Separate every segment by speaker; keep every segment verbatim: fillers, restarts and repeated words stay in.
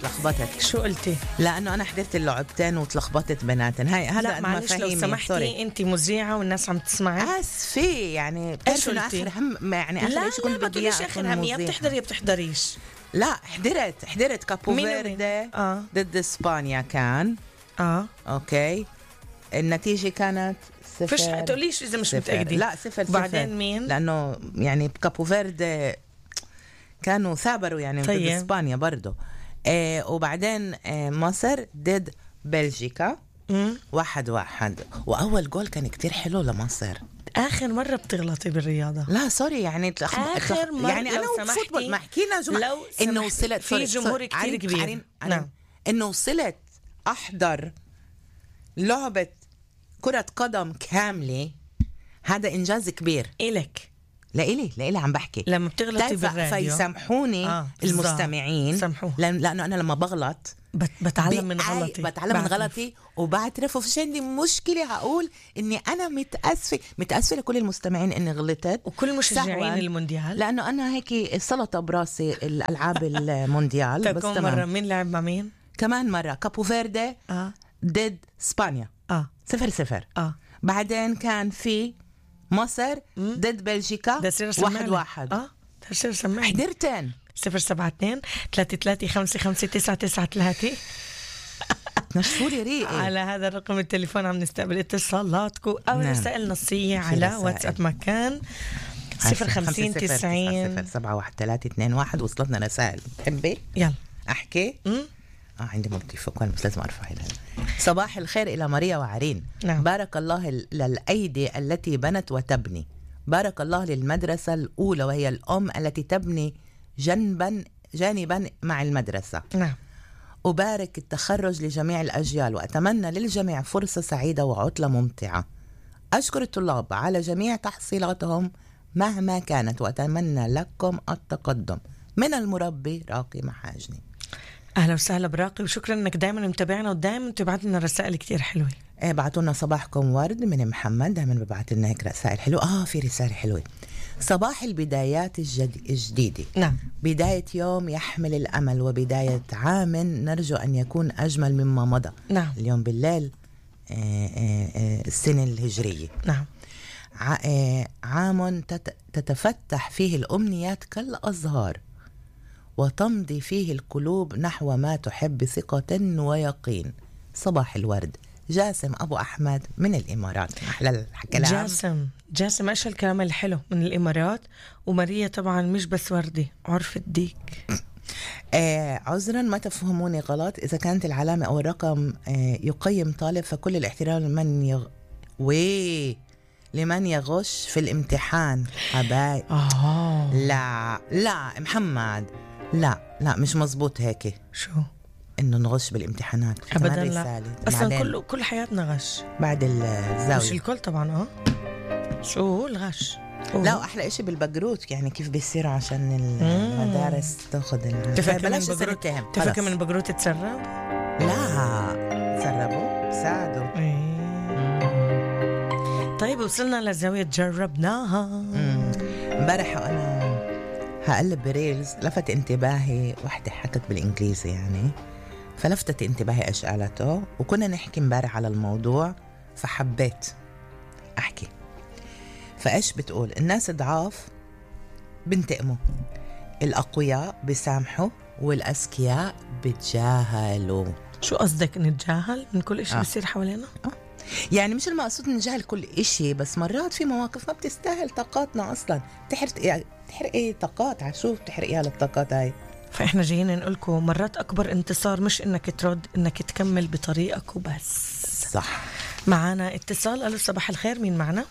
Speaker 1: تلخبطت.
Speaker 2: شو قلتي؟
Speaker 1: لأنه أنا حضرت اللعبتين وتلخبطت بيناتن. هاي هلا
Speaker 2: معلش لو سمحتي أنت مذيعة والناس عم تسمعي.
Speaker 1: أسفي يعني بتعرفي إنه آخر هم يعني آخر شيء كنت بدي إياه
Speaker 2: آخر هم. يا بتحضري يا بتحضريش؟
Speaker 1: لا حضرت حضرت كابو فيردي
Speaker 2: آه.
Speaker 1: ضد إسبانيا كان
Speaker 2: آه
Speaker 1: أوكي. النتيجة كانت صفر.
Speaker 2: فش تقوليش إذا مش
Speaker 1: صفر.
Speaker 2: متأكدين.
Speaker 1: لا صفر صفر.
Speaker 2: بعدين مين؟
Speaker 1: لأنه يعني كابو فيردي كانوا ثابروا يعني
Speaker 2: طيب.
Speaker 1: ضد إسبانيا برضو. آه وبعدين آه مصر ضد بلجيكا
Speaker 2: مم.
Speaker 1: واحد واحد. وأول جول كان كتير حلو لمصر.
Speaker 2: آخر مرة بتغلطي بالرياضة.
Speaker 1: لا سوري يعني تلخ...
Speaker 2: آخر مرة
Speaker 1: يعني أنا وفوتبول ما حكينا جمع... إنه وصلت
Speaker 2: في جمهور كتير كبير.
Speaker 1: نعم. إنه وصلت أحضر لعبة كرة قدم كاملة، هذا إنجاز كبير
Speaker 2: إلك.
Speaker 1: لإلي لإلي عم بحكي
Speaker 2: لما بتغلطي بالراديو
Speaker 1: فيسامحوني آه. المستمعين
Speaker 2: سامحوه.
Speaker 1: لأنه أنا لما بغلط
Speaker 2: بت بتعلم من غلطي
Speaker 1: بتعلم من غلطي وبعترف. وفيش عندي مشكلة هقول إني أنا متأسفة متأسفة لكل المستمعين إني غلطت
Speaker 2: وكل مشجعين المونديال،
Speaker 1: لأنه أنا هيك السلطة براسي الألعاب المونديال.
Speaker 2: بس كم مرة مين لعب مع مين؟
Speaker 1: كمان مرة كابو فيردي
Speaker 2: آه.
Speaker 1: ضد إسبانيا
Speaker 2: آه.
Speaker 1: صفر صفر.
Speaker 2: آه.
Speaker 1: بعدين كان في مصر ضد بلجيكا واحد واحد.
Speaker 2: اه ترسل سمعني.
Speaker 1: حضرتين.
Speaker 2: صفر سبعة اثنين ثلاثة ثلاثة خمسة خمسة تسعة تسعة ثلاثة.
Speaker 1: نشفولي ريقي.
Speaker 2: على هذا الرقم التليفون عم نستقبل اتصالاتكم أو نعم. رسائل نصية على واتساب مكان صفر خمسين تسعين
Speaker 1: صفر سبعة واحد ثلاثة اثنين واحد. وصلتنا رسائل تحبي
Speaker 2: يلا
Speaker 1: أحكي؟
Speaker 2: م?
Speaker 1: آه عندي ملتفق بس لازم أرفع هذا. صباح الخير إلى ماريا وعرين.
Speaker 2: نعم.
Speaker 1: بارك الله للأيدي التي بنت وتبني. بارك الله للمدرسة الأولى وهي الأم التي تبني جنبا جانبا مع المدرسة.
Speaker 2: نعم.
Speaker 1: أبارك التخرج لجميع الأجيال وأتمنى للجميع فرصة سعيدة وعطلة ممتعة. أشكر الطلاب على جميع تحصيلاتهم مهما كانت وأتمنى لكم التقدم. من المربي راقي محاجني.
Speaker 2: أهلا وسهلا براقي وشكرا أنك دائما متابعنا ودائما تبعت لنا رسائل كتير حلوة.
Speaker 1: ايه بعتوا لنا صباحكم ورد من محمد دائما ببعت لنا هيك رسائل حلوة. اه في رسالة حلوة. صباح البدايات الجد... الجديدة.
Speaker 2: نعم.
Speaker 1: بداية يوم يحمل الأمل وبداية عام نرجو أن يكون أجمل مما مضى.
Speaker 2: نعم.
Speaker 1: اليوم بالليل آه آه آه السنة الهجرية.
Speaker 2: نعم.
Speaker 1: ع... آه عام تت... تتفتح فيه الأمنيات كالأزهار وتمضي فيه القلوب نحو ما تحب بثقة ويقين. صباح الورد. جاسم أبو أحمد من الإمارات. أحلى الكلام.
Speaker 2: جاسم جاسم إيش الكلام الحلو من الإمارات. وماريا طبعا مش بس وردي عرف الديك.
Speaker 1: آه عذرا ما تفهموني غلط. إذا كانت العلامة أو الرقم آه يقيم طالب فكل الاحترام لمن يغ... وي لمن يغش في الامتحان حبايب.
Speaker 2: آه.
Speaker 1: لا لا محمد لا لا مش مزبوط هيك.
Speaker 2: شو
Speaker 1: إنه نغش بالامتحانات
Speaker 2: أبدا لا. أصلا كل كل حياتنا غش
Speaker 1: بعد الزاوية.
Speaker 2: مش الكل طبعا. آه شو الغش. أوه.
Speaker 1: لا أحلى إشي بالبقروت يعني كيف بيصير عشان المدارس تأخذ
Speaker 2: بلاش سنتين. تفكر من البقروت تسرب.
Speaker 1: لا تسربوا ساعدوا.
Speaker 2: إيه. طيب وصلنا لزاوية جربناها
Speaker 1: امبارح وأنا هقلب بريلز لفت انتباهي وحدة حكت بالإنجليزي يعني فلفتت انتباهي إيش قالته وكنا نحكي امبارح على الموضوع فحبيت أحكي. فإيش بتقول؟ الناس ضعاف بنتقموا، الأقوياء بيسامحوا، والأذكياء بتجاهلوا.
Speaker 2: شو قصدك نتجاهل من كل إشي آه. بيصير حوالينا؟
Speaker 1: آه. يعني مش المقصود نجاهل كل إشي بس مرات في مواقف ما بتستاهل طاقاتنا أصلا. تحرق إيه تحرق إيه طاقات عشوف تحرق إيه للطاقات هاي.
Speaker 2: فإحنا جايين نقولكم مرات أكبر انتصار مش إنك ترد إنك تكمل بطريقك وبس.
Speaker 1: صح.
Speaker 2: معنا اتصال. ألو صباح الخير مين معنا؟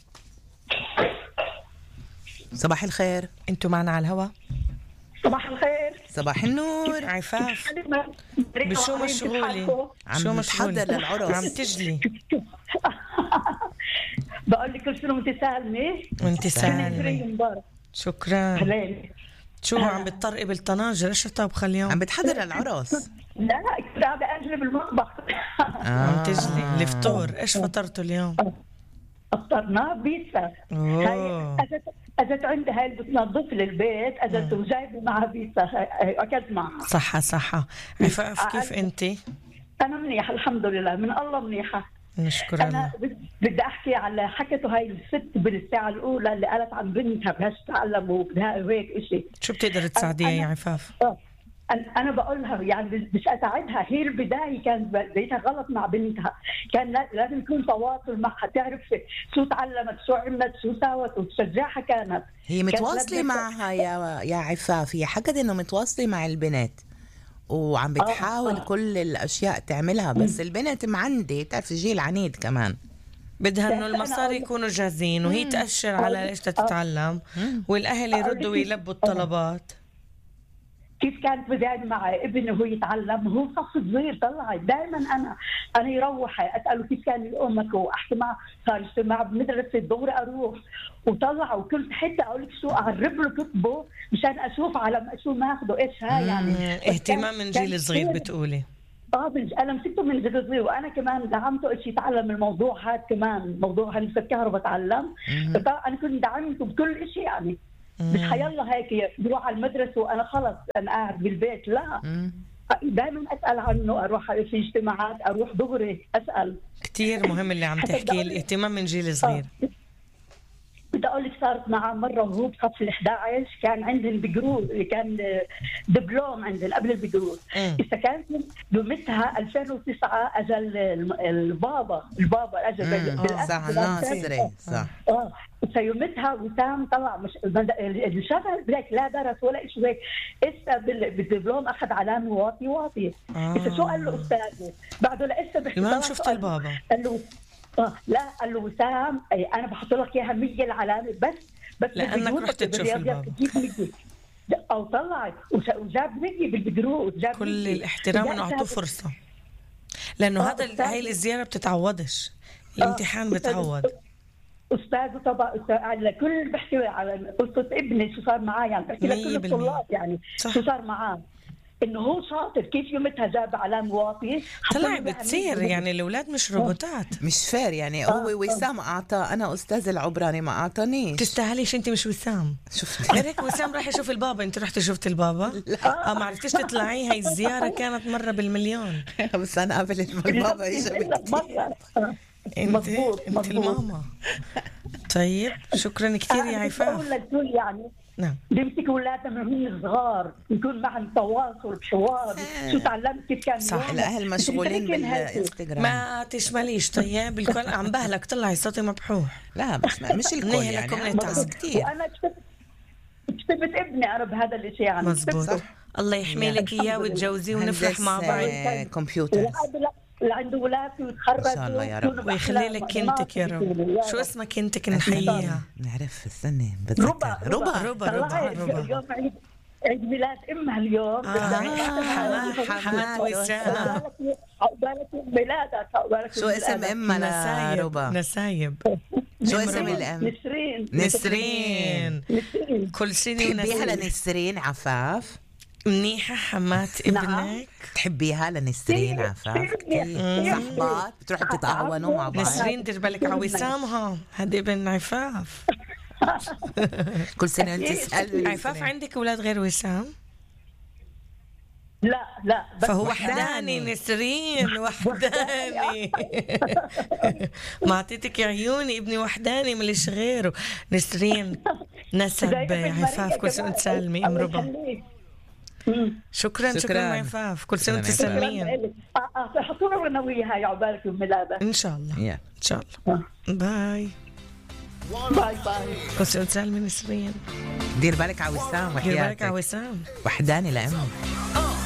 Speaker 1: صباح الخير.
Speaker 2: انتوا معنا على الهوا.
Speaker 3: صباح الخير.
Speaker 1: صباح النور.
Speaker 2: عفاف بشو مشغولة؟
Speaker 1: عم تحضر للعرس.
Speaker 2: عم تجلي.
Speaker 3: بقول لك كل سنة وانت سالمة.
Speaker 2: وانت سالمة. شكرا.
Speaker 3: هلالي.
Speaker 2: شو عم بتطرقي بالطناجر؟ ايش طابخة اليوم؟
Speaker 1: عم بتحضر للعرس.
Speaker 3: لا كنت قاعدة أجلي بالمطبخ.
Speaker 1: آه.
Speaker 2: عم تجلي الفطور. ايش فطرتوا اليوم؟
Speaker 3: فطرنا بيتزا.
Speaker 2: اوه
Speaker 3: اجت عندي هاي اللي بتنظف لي البيت، اجت وجايبه معها بيتزا اكلت معها.
Speaker 2: صحة صحة. عفاف كيف انت؟
Speaker 3: انا منيحه الحمد لله، من الله منيحه.
Speaker 2: نشكر
Speaker 3: انا
Speaker 2: الله.
Speaker 3: بدي احكي على حكته هاي الست بالساعه الاولى اللي قالت عن بنتها بدها تتعلم وبدها هيك شيء.
Speaker 2: شو بتقدر تساعديها يا عفاف؟
Speaker 3: آه. أنا بقول لها يعني مش أساعدها، هي البداية كانت بدايتها غلط مع بنتها، كان لازم يكون تواصل معها، تعرف شو تعلمت شو عملت شو ساوت وتشجعها. كانت
Speaker 1: هي متواصلة معها يا يا عفاف، هي حكت إنه متواصلة مع البنت وعم بتحاول آه. كل الأشياء تعملها، بس البنت معندة، تعرف جيل عنيد كمان،
Speaker 2: بدها انه المصاري يكونوا جاهزين وهي تأشر على ليش تتعلم، والاهل يردوا ويلبوا الطلبات.
Speaker 3: كيف كانت بداية مع ابني وهو يتعلم، هو صف صغير طلعت دائما انا انا يروح اساله كيف كان امك واحكي معه، صار يجتمع بمدرسه الظهر اروح وطلع وكنت حتى اقول لك شو اقرب له كتبه مشان اشوف على شو ماخذه ايش هاي يعني.
Speaker 2: اهتمام من جيل صغير بتقولي.
Speaker 3: اه انا مسكته من جيل صغير، وانا كمان دعمته ايش يتعلم الموضوع هذا، كمان موضوع هندسه الكهرباء تعلم، فانا كنت دعمته بكل شيء يعني. مش حيلا هيك يروح على المدرسة وأنا خلص أنا قاعد بالبيت، لا دائما أسأل عنه، أروح في اجتماعات، أروح دغري أسأل.
Speaker 2: كتير مهم اللي عم تحكي، الاهتمام من جيل صغير.
Speaker 3: بدي أقول لك صارت معه مرة وهو بصف الإحدى عشر كان عندهم بقرو، كان دبلوم عندهم قبل البقرو. إذا كانت يومتها ألفين وتسعة أجل البابا البابا أجل
Speaker 1: صح ناصري صح.
Speaker 3: آه فيومتها وسام طلع مش الشغل بلاك لا درس ولا شيء هيك، إسا بالدبلوم أخذ علامة واطي واطي. إذا شو قال له أستاذه بعده لإسا بحكي
Speaker 2: ما شفت البابا
Speaker 3: قال له آه لا قال له وسام أنا بحط لك إياها مية العلامة بس بس
Speaker 2: لأنك رحت تشوف البابا
Speaker 3: أو طلعت وجاب مية بالبدروس.
Speaker 2: كل الاحترام إنه أعطوه فرصة، لأنه هذا هاي الزيارة بتتعودش، الامتحان بتعود.
Speaker 3: أستاذ طبعا على كل بحكي على قصة ابني شو صار معاه، يعني بحكي لكل الطلاب يعني صح. شو صار معاه إنه هو شاطر، كيف يومتها جاب علامة واطية
Speaker 2: طلع بتصير يعني الأولاد مش روبوتات.
Speaker 1: مش فير يعني. هو آه. وسام أعطى، أنا أستاذ العبراني ما أعطانيش.
Speaker 2: تستاهليش أنت مش وسام. شوف غيرك وسام راح يشوف البابا، أنت رحت شفت البابا؟ لا. آه ما عرفتيش تطلعي، هاي الزيارة كانت مرة بالمليون.
Speaker 1: بس أنا قبل البابا إيش
Speaker 3: انت
Speaker 2: انت الماما. طيب شكرا كثير يا عفاف.
Speaker 3: اقول لك شو يعني
Speaker 2: نعم
Speaker 3: بيمسك اولادنا من هم صغار يكون معهم تواصل بحوار. شو تعلمت كيف كان
Speaker 1: صح. الاهل مشغولين بالانستغرام
Speaker 2: ما تشمليش. طيب الكل عم بهلك طلعي صوتي مبحوح.
Speaker 1: لا بس مش الكل يعني
Speaker 3: بس كثير. وانا كتبت ابني انا بهذا الشيء يعني
Speaker 2: مزبوط. الله يحمي لك اياه وتجوزيه ونفرح مع بعض.
Speaker 3: كمبيوتر اللي عنده ولادي وتخرج
Speaker 1: ان شاء الله يا رب
Speaker 2: ويخلي لك كنتك يا رب. شو اسمك كنتك نحييها؟
Speaker 1: نعرف استني بتذكر.
Speaker 3: ربا
Speaker 2: ربا ربا
Speaker 3: ربا اليوم عيد عيد ميلاد امها اليوم.
Speaker 2: حماد وسام
Speaker 3: عقبالك ميلادك عقبالك.
Speaker 1: شو اسم امنا ربا؟
Speaker 2: نسايب.
Speaker 1: شو اسم الام؟
Speaker 3: نسرين.
Speaker 2: نسرين كل سنة
Speaker 1: تحبيها لنسرين عفاف؟
Speaker 2: منيحة حمات ابنك.
Speaker 1: تحبيها لنسرين عفاف؟ صحبات بتروحوا تتعاونوا مع بعض.
Speaker 2: نسرين دير بالك على وسامها، هذا ابن عفاف.
Speaker 1: كل سنة انت تسأل.
Speaker 2: عفاف عندك اولاد غير وسام؟
Speaker 3: لا لا
Speaker 2: فهو وحداني. نسرين وحداني. ما اعطيتك عيوني، ابني وحداني مليش غيره. نسرين نسب عفاف، كل سنة تسلمي ام ربا. شكرا شكرا, شكرا عفاف، كل سنة وانت سلمين.
Speaker 3: اه اه حطونا انا وياها عقبالك يوم ميلادك
Speaker 2: ان شاء الله.
Speaker 1: yeah.
Speaker 2: ان شاء الله. باي
Speaker 3: باي باي.
Speaker 2: كل سنة وانت سلمين نسرين.
Speaker 1: دير بالك على وسام.
Speaker 2: دير بالك على وسام
Speaker 1: وحداني لأمي.